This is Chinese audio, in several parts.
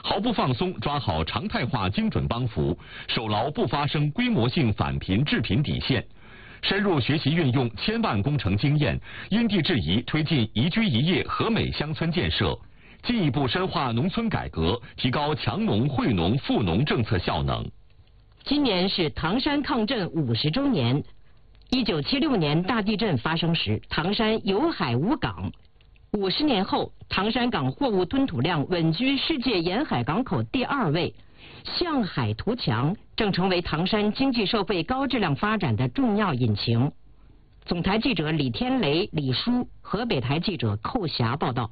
毫不放松抓好常态化精准帮扶，守牢不发生规模性返贫致贫底线。深入学习运用千万工程经验，因地制宜推进宜居宜业和美乡村建设，进一步深化农村改革，提高强农惠农富农政策效能。 今年是唐山抗震50周年。1976年大地震发生时，唐山有海无港。50年后，唐山港货物吞吐量稳居世界沿海港口第2位。向海图强正成为唐山经济社会高质量发展的重要引擎。总台记者李天雷、李舒，河北台记者寇霞报道。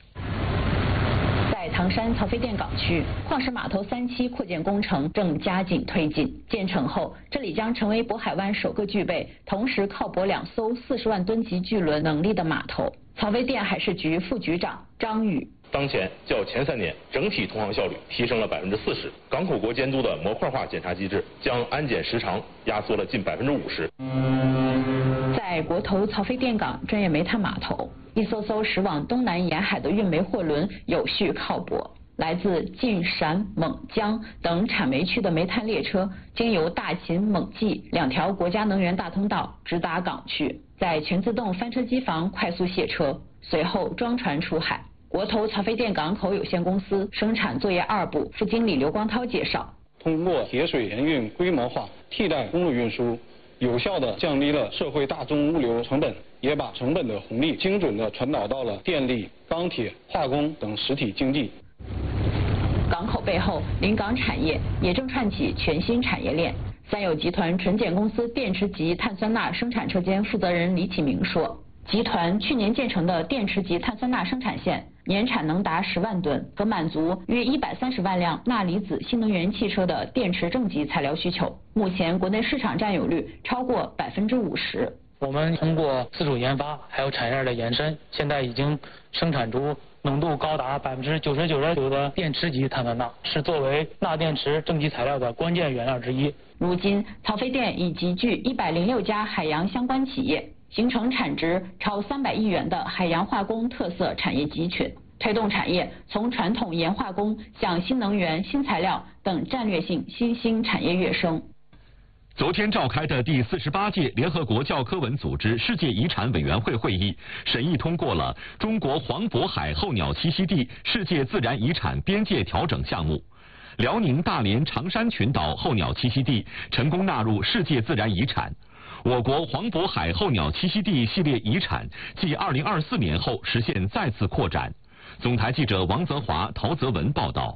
在唐山曹妃甸港区，矿石码头3期扩建工程正加紧推进。建成后，这里将成为渤海湾首个具备同时靠泊2艘40万吨级巨轮能力的码头。曹妃甸海事局副局长张宇。 当前较前3年整体通航效率提升了40%，港口国监督的模块化检查机制将安检时长压缩了近50%。 在国投曹妃甸港专业煤炭码头，一艘艘驶往东南沿海的运煤货轮有序靠泊。来自晋陕蒙江等产煤区的煤炭列车，经由大秦蒙冀2条国家能源大通道直达港区，在全自动翻车机房快速卸车，随后装船出海。国投曹妃甸港口有限公司生产作业2部副经理刘光涛介绍， 通过铁水联运规模化替代公路运输，有效地降低了社会大宗物流成本，也把成本的红利精准地传导到了电力、钢铁、化工等实体经济。 港口背后，临港产业也正串起全新产业链。三有集团纯碱公司电池级碳酸钠生产车间负责人李启明说，集团去年建成的电池级碳酸钠生产线年产能达10万吨，可满足约130万辆钠离子新能源汽车的电池正极材料需求。目前国内市场占有率超过50%。 我们通过自主研发还有产业链的延伸，现在已经生产出浓度高达99.9%的电池级碳酸钠，是作为钠电池正极材料的关键原料之一。 如今，曹妃甸已集聚106家海洋相关企业，形成产值超300亿元的海洋化工特色产业集群，推动产业从传统盐化工向新能源、新材料等战略性新兴产业跃升。 昨天召开的第48届联合国教科文组织世界遗产委员会会议审议通过了中国黄渤海候鸟栖息地世界自然遗产边界调整项目，辽宁大连长山群岛候鸟栖息地成功纳入世界自然遗产。我国黄渤海候鸟栖息地系列遗产继2024年后实现再次扩展。总台记者王泽华、陶泽文报道。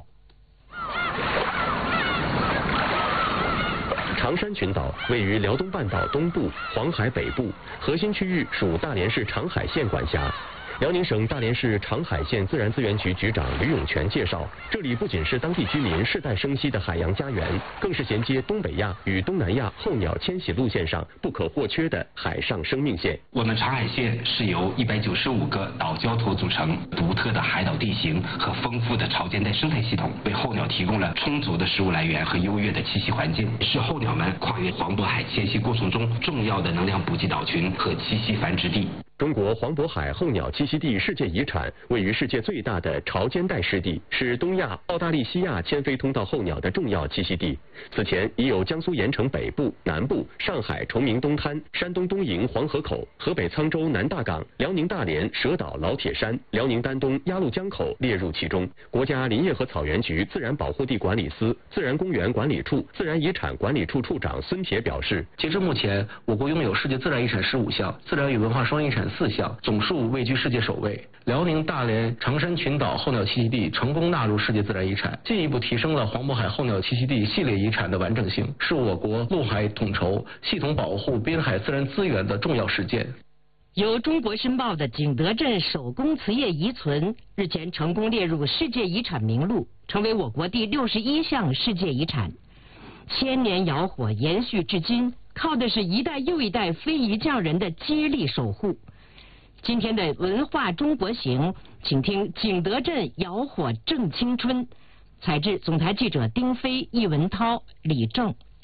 长山群岛位于辽东半岛东部、黄海北部，核心区域属大连市长海县管辖。辽宁省大连市长海县自然资源局局长吕永全介绍，这里不仅是当地居民世代生息的海洋家园，更是衔接东北亚与东南亚候鸟迁徙路线上不可或缺的海上生命线。 我们长海县是由195个岛礁头组成，独特的海岛地形和丰富的潮间带生态系统，为候鸟提供了充足的食物来源和优越的栖息环境，是候鸟们跨越黄渤海迁徙过程中重要的能量补给岛群和栖息繁殖地。 中国黄渤海候鸟栖息地世界遗产位于世界最大的潮间带湿地，是东亚、澳大利西亚迁飞通道候鸟的重要栖息地。此前已有江苏盐城北部、南部、上海崇明东滩、山东东营黄河口、河北沧州南大港、辽宁大连蛇岛老铁山、辽宁丹东鸭绿江口列入其中。国家林业和草原局自然保护地管理司、自然公园管理处自然遗产管理处处长孙铁表示， 截至目前，我国拥有世界自然遗产15项，自然与文化双遗产4项，总数位居世界首位。辽宁大连长山群岛候鸟栖息地成功纳入世界自然遗产，进一步提升了黄渤海候鸟栖息地系列遗产的完整性，是我国陆海统筹、系统保护滨海自然资源的重要实践。 由中国申报的景德镇手工瓷业遗存日前成功列入世界遗产名录，成为我国第61项世界遗产。千年窑火延续至今，靠的是一代又一代非遗匠人的接力守护。今天的文化中国行，请听景德镇窑火正青春。采制总台记者丁飞、易文涛、李正。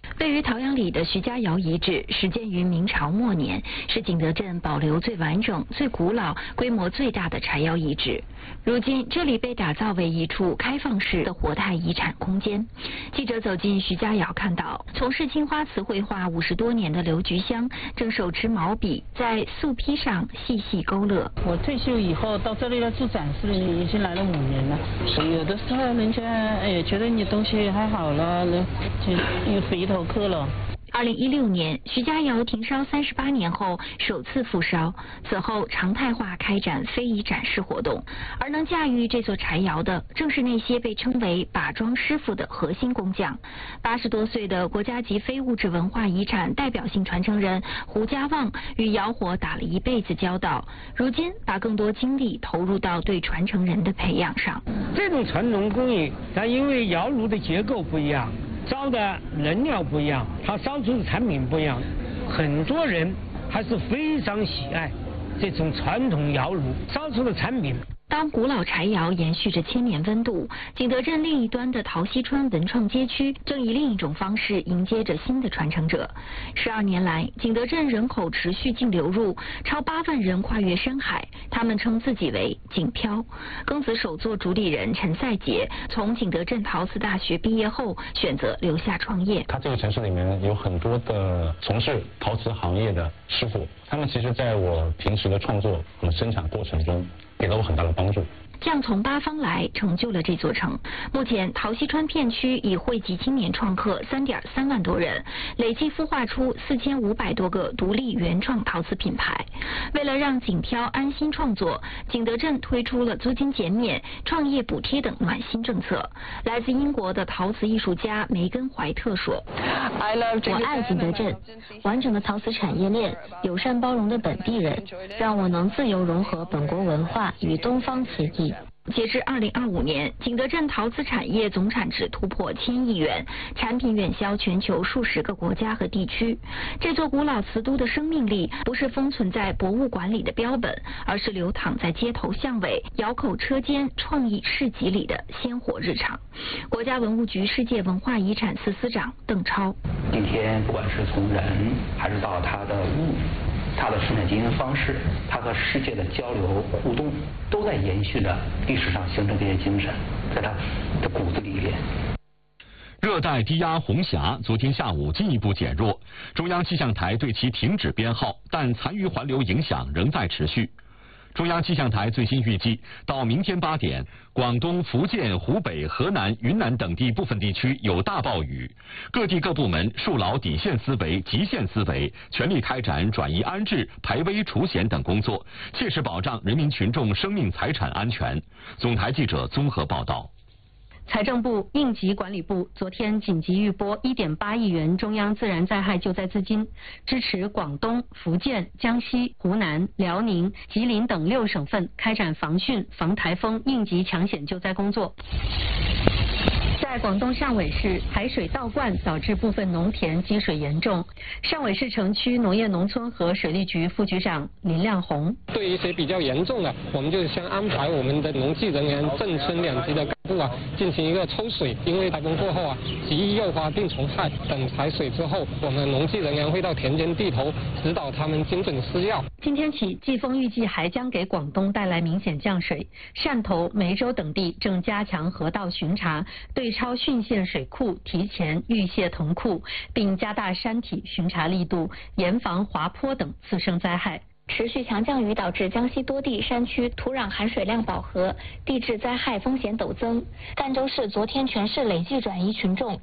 位于陶阳里的徐家窑遗址始建于明朝末年，是景德镇保留最完整、最古老、规模最大的柴窑遗址。如今这里被打造为一处开放式的活态遗产空间。记者走进徐家窑，看到从事青花瓷绘画50多年的刘菊香正手持毛笔在素坯上细细勾勒。 我退休以后到这里来做展示，已经来了5年了。有的时候人家觉得你东西还好了，就又回头客了。 2016年，徐家窑停烧38年后首次复烧，此后常态化开展非遗展示活动。而能驾驭这座柴窑的，正是那些被称为把庄师傅的核心工匠。80多岁的国家级非物质文化遗产代表性传承人胡家旺与窑火打了一辈子交道，如今把更多精力投入到对传承人的培养上。 这种传统工艺，它因为窑炉的结构不一样，烧的能量不一样，它烧出的产品不一样，很多人还是非常喜爱这种传统窑炉烧出的产品。 当古老柴窑延续着1000年温度，景德镇另一端的陶溪川文创街区正以另一种方式迎接着新的传承者。12年来，景德镇人口持续净流入，超8万人跨越山海，他们称自己为景漂。庚子首座主理人陈赛杰从景德镇陶瓷大学毕业后，选择留下创业。 他这个城市里面有很多的从事陶瓷行业的师傅，他们其实在我平时的创作和生产过程中给了我很大的帮助。 将从8方来，成就了这座城。目前，陶溪川片区已汇集青年创客3.3万多人，累计孵化出4500多个独立原创陶瓷品牌。为了让景漂安心创作，景德镇推出了租金减免、创业补贴等暖心政策。来自英国的陶瓷艺术家梅根怀特说：“ 我爱景德镇，完整的陶瓷产业链，友善包容的本地人，让我能自由融合本国文化与东方瓷艺。” 截至2025年，景德镇陶瓷产业总产值突破1000亿元，产品远销全球数十个国家和地区。这座古老瓷都的生命力，不是封存在博物馆里的标本，而是流淌在街头巷尾、窑口车间、创意市集里的鲜活日常。国家文物局世界文化遗产司司长邓超： 今天不管是从人，还是到它的物，它的生产经营方式，它和世界的交流互动，都在延续着历史上形成这些精神，在它的骨子里面。 热带低压红霞昨天下午进一步减弱，中央气象台对其停止编号，但残余环流影响仍在持续。中央气象台最新预计，到明天8点，广东、福建、湖北、河南、云南等地部分地区有大暴雨。各地各部门树牢底线思维、极限思维，全力开展转移安置、排危除险等工作，切实保障人民群众生命财产安全。总台记者综合报道。 财政部、应急管理部昨天紧急预拨1.8亿元中央自然灾害救灾资金，支持广东、福建、江西、湖南、辽宁、吉林等6省份开展防汛、防台风应急抢险救灾工作。在广东汕尾市，海水倒灌导致部分农田积水严重。汕尾市城区农业农村和水利局副局长林亮红： 对于一些比较严重的，我们就先安排我们的农技人员镇村2级的干部进行一个抽水，因为台风过后极易诱发病虫害。等排水之后，我们农技人员会到田间地头指导他们精准施药。 今天起，季风预计还将给广东带来明显降水。汕头、梅州等地正加强河道巡查，对超汛县水库提前预泄腾库，并加大山体巡查力度，严防滑坡等次生灾害。 持续强降雨导致江西多地山区土壤含水量饱和，地质灾害风险陡增。赣州市昨天全市累计转移群众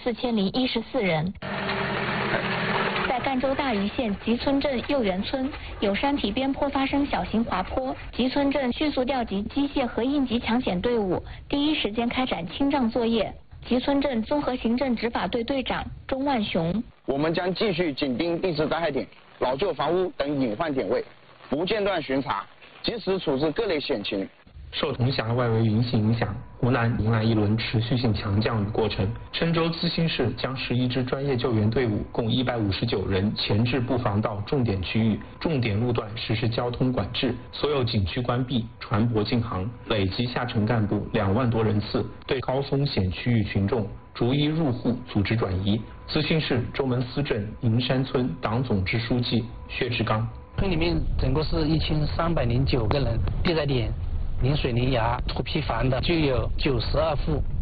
14014人。在赣州大余县集村镇右园村，有山体边坡发生小型滑坡，集村镇迅速调集机械和应急抢险队伍，第一时间开展清障作业。集村镇综合行政执法队队长钟万雄： 我们将继续紧盯地质灾害点、老旧房屋等隐患点位，不间断巡查，及时处置各类险情， 受同辖外围云系影响，湖南迎来一轮持续性强降雨过程。郴州资兴市将11支专业救援队伍共159人前置布防到重点区域、重点路段实施交通管制，所有景区关闭，船舶禁航，累计下沉干部2万多人次，对高风险区域群众逐一入户组织转移。资兴市周门司镇银山村党总支书记薛志刚： 村里面整个是1309个人，避灾点临水临崖土坯房的就有92户。